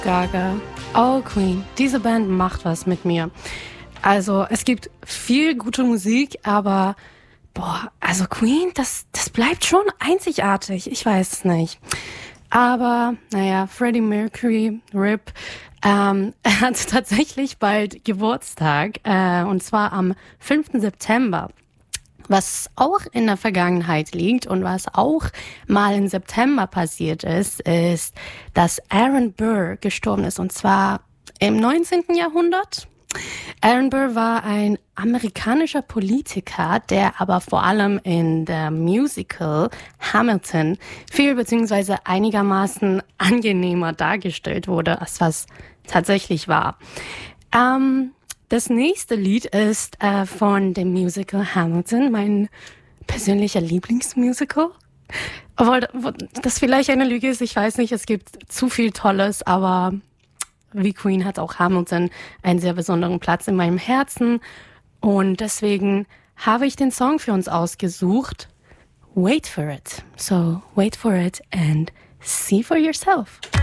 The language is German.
Gaga. Oh, Queen. Diese Band macht was mit mir. Also, es gibt viel gute Musik, aber also Queen, das bleibt schon einzigartig. Ich weiß es nicht. Aber, Freddie Mercury, RIP, er hat tatsächlich bald Geburtstag, und zwar am 5. September. Was auch in der Vergangenheit liegt und was auch mal im September passiert ist, dass Aaron Burr gestorben ist, und zwar im 19. Jahrhundert. Aaron Burr war ein amerikanischer Politiker, der aber vor allem in der Musical Hamilton viel beziehungsweise einigermaßen angenehmer dargestellt wurde, als was tatsächlich war. Das nächste Lied ist von dem Musical Hamilton, mein persönlicher Lieblingsmusical. Obwohl das vielleicht eine Lüge ist, ich weiß nicht, es gibt zu viel Tolles, aber wie Queen hat auch Hamilton einen sehr besonderen Platz in meinem Herzen. Und deswegen habe ich den Song für uns ausgesucht. Wait for it. So wait for it and see for yourself.